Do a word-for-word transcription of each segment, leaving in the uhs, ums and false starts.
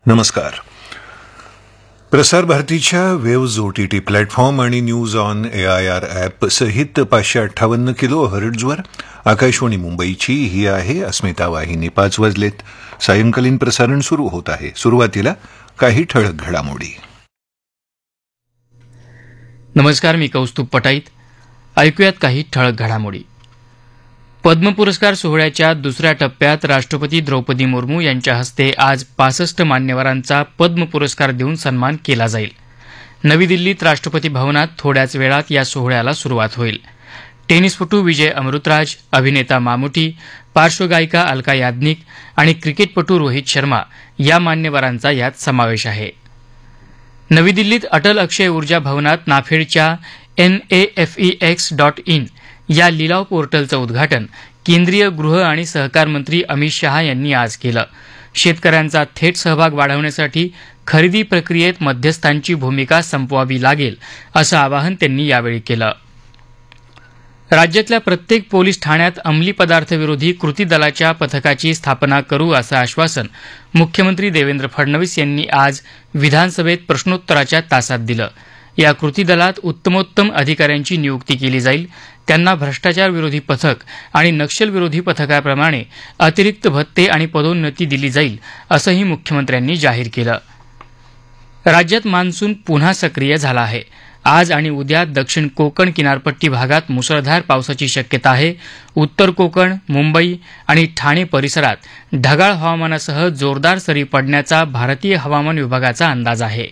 नमस्कार. प्रसार भारतीच्या वेव्ज ओटीटी प्लॅटफॉर्म आणि न्यूज ऑन एआयआर ॲप सहित पाचशे अठ्ठावन्न किलो हर्ट्झवर आकाशवाणी मुंबईची ही आहे अस्मिता वाहिनी. पाच वाजलेत. सायंकालीन प्रसारण सुरू होत आहे. सुरुवातीला काही ठळक घडामोडी. नमस्कार, मी कौस्तुभ पटाईत. ऐकूयात काही ठळक घडामोडी. पद्म पुरस्कार सोहळ्याच्या दुसऱ्या टप्प्यात राष्ट्रपती द्रौपदी मुर्मू यांच्या हस्ते आज पासष्ट मान्यवरांचा पद्म पुरस्कार देऊन सन्मान केला जाईल. नवी दिल्लीत राष्ट्रपती भवनात थोड्याच वेळात या सोहळ्याला सुरुवात होईल. टेनिसपटू विजय अमृतराज, अभिनेता मामुटी, पार्श्वगायिका अलका याज्ञिक आणि क्रिकेटपटू रोहित शर्मा या मान्यवरांचा यात समावेश आहे. नवी दिल्लीत अटल अक्षय ऊर्जा भवनात नाफेडच्या N A F E x dot in या लिलाव पोर्टलचं उद्घाटन केंद्रीय गृह आणि सहकार मंत्री अमित शहा यांनी आज केलं. शेतकऱ्यांचा थेट सहभाग वाढवण्यासाठी खरेदी प्रक्रियेत मध्यस्थांची भूमिका संपवावी लागेल असं आवाहन त्यांनी यावेळी केलं. राज्यातल्या प्रत्येक पोलीस ठाण्यात अंमली पदार्थविरोधी कृती दलाच्या पथकाची स्थापना करू असं आश्वासन मुख्यमंत्री देवेंद्र फडणवीस यांनी आज विधानसभेत प्रश्नोत्तराच्या तासात दिलं. या कृती दलात उत्तमोत्तम अधिकाऱ्यांची नियुक्ती केली जाईल. त्यांना भ्रष्टाचार विरोधी पथक आणि नक्षलविरोधी पथकाप्रमाणे अतिरिक्त भत्ते आणि पदोन्नती दिली जाईल असंही मुख्यमंत्र्यांनी जाहीर केलं. राज्यात मान्सून पुन्हा सक्रिय झाला आहे. आज आणि उद्या दक्षिण कोकण किनारपट्टी भागात मुसळधार पावसाची शक्यता आहे. उत्तर कोकण, मुंबई आणि ठाणे परिसरात ढगाळ हवामानासह जोरदार सरी पडण्याचा भारतीय हवामान विभागाचा अंदाज आहे.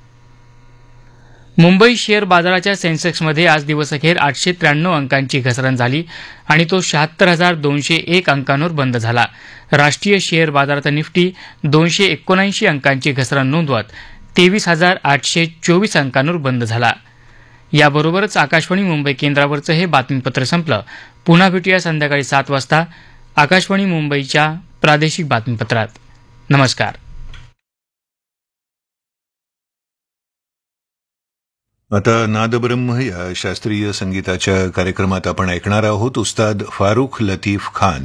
मुंबई शेअर बाजाराच्या सेन्सेक्समध्ये आज दिवसअखेर आठशे त्र्याण्णव अंकांची घसरण झाली आणि तो शहात्तर हजार दोनशे एक अंकांवर बंद झाला. राष्ट्रीय शेअर बाजारात निफ्टी दोनशे एकोणऐंशी अंकांची घसरण नोंदवत तेवीस हजार आठशे चोवीस अंकांवर बंद झाला. याबरोबरच आकाशवाणी मुंबई केंद्रावरचं हे बातमीपत्र संपलं. पुन्हा भेटूया संध्याकाळी सात वाजता आकाशवाणी मुंबईच्या प्रादेशिक बातमीपत्रात. नमस्कार. आता नादब्रह्म या शास्त्रीय संगीताच्या कार्यक्रमात आपण ऐकणार आहोत उस्ताद फारुख लतीफ खान